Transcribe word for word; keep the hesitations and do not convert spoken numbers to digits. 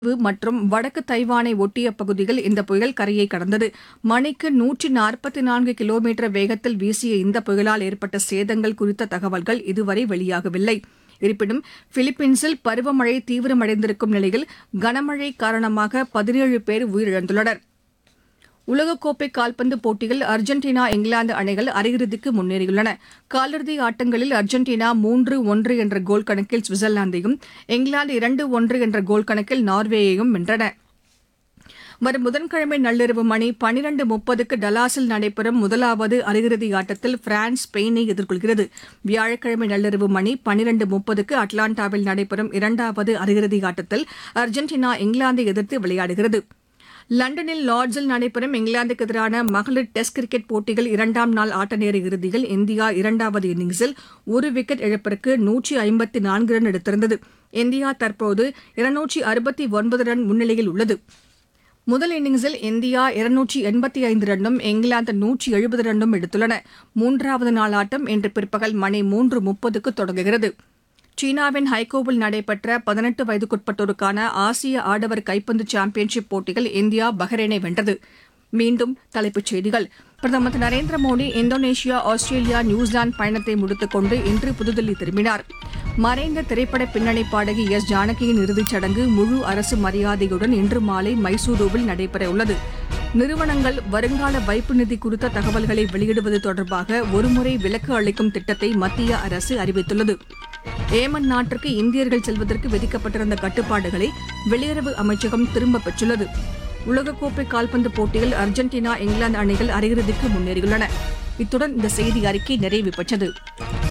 மற்றும் வடக்கு தைவானை ஒட்டிய பகுதியில் இந்த புயல் கரையை கடந்தது. மணிக்கு நூற்று நாற்பத்து நான்கு கிலோமீட்டர் வேகத்தில் வீசிய இந்த புயலால் ஏற்பட்ட சேதங்கள் குறித்த தகவல்கள் இதுவரை வெளியாகவில்லை. இருப்பினும், பிலிப்பீன்ஸில் பருவமழை தீவிரமடைந்திருக்கும் நிலையில் கனமழை காரணமாக பதினேழு பேர் உயிரிழந்துள்ளனர். உலகக்கோப்பை கால்பந்து போட்டியில் அர்ஜென்டினா, இங்கிலாந்து அணிகள் அரையிறுதிக்கு முன்னேறியுள்ளன. காலிறுதி ஆட்டங்களில் அர்ஜென்டினா மூன்று ஒன்று என்ற கோல் கணக்கில் சுவிட்சர்லாந்தையும், இங்கிலாந்து இரண்டு ஒன்று என்ற கோல் கணக்கில் நார்வேயையும் வென்றன. வரும் புதன்கிழமை நள்ளிரவு மணி பன்னிரண்டு முப்பதுக்கு டலாஸில் நடைபெறும் முதலாவது அரையிறுதி ஆட்டத்தில் பிரான்ஸ் ஸ்பெயினை எதிர்கொள்கிறது. வியாழக்கிழமை நள்ளிரவு மணி பன்னிரண்டு முப்பதுக்கு அட்லாண்டாவில் நடைபெறும் இரண்டாவது அரையிறுதி ஆட்டத்தில் அர்ஜென்டினா இங்கிலாந்தை எதிர்த்து விளையாடுகிறது. லண்டனில் லார்ட்ஸில் நடைபெறும் இங்கிலாந்துக்கு எதிரான மகளிர் டெஸ்ட் கிரிக்கெட் போட்டியில் இரண்டாம் நாள் ஆட்டநேர இறுதியில் இந்தியா இரண்டாவது இன்னிங்ஸில் ஒரு விக்கெட் இழப்பிற்கு நூற்று ஐம்பத்து நான்கு ரன் எடுத்திருந்தது. இந்தியா தற்போது இருநூற்று அறுபத்து ஒன்பது ரன் முன்னிலையில் உள்ளது. முதல் இன்னிங்ஸில் இந்தியா இருநூற்று எண்பத்து ஐந்து ரன்னும், இங்கிலாந்து நூற்று எழுபது ரன்னும் எடுத்துள்ளன. மூன்றாவது நாள் ஆட்டம் இன்று பிற்பகல் மணி மூன்று முப்பதுக்கு தொடங்குகிறது. சீனாவின் ஹைகோவில் நடைபெற்ற பதினெட்டு வயதுக்குட்பட்டோருக்கான ஆசிய ஆடவர் கைப்பந்து சாம்பியன்ஷிப் போட்டியில் இந்தியா பஹ்ரைனை வென்றது. மீண்டும் தலைப்புச் செய்திகள். பிரதமர் திரு Narendra Modi Indonesia, Australia, New Zealand பயணத்தை முடித்துக் கொண்டு இன்று புதுதில்லி திரும்பினார். மறைந்த திரைப்பட பின்னணி பாடகி எஸ் ஜானகியின் இறுதிச் சடங்கு முழு அரசு மரியாதையுடன் இன்று மாலை மைசூருவில் நடைபெறவுள்ளது. நிறுவனங்கள் வருங்கால வைப்பு நிதி குறித்த தகவல்களை வெளியிடுவது தொடர்பாக ஒருமுறை விலக்கு அளிக்கும் திட்டத்தை மத்திய அரசு அறிவித்துள்ளது. ஏமன் நாட்டிற்கு இந்தியர்கள் செல்வதற்கு விதிக்கப்பட்டிருந்த கட்டுப்பாடுகளை வெளியுறவு அமைச்சகம் திரும்பப் பெற்றுள்ளது. உலகக்கோப்பை கால்பந்து போட்டியில் அர்ஜென்டினா, இங்கிலாந்து அணிகள் அரையிறுதிக்கு முன்னேறியுள்ளன. இத்துடன் இந்த செய்தி அறிக்கை நிறைவு பெற்றது.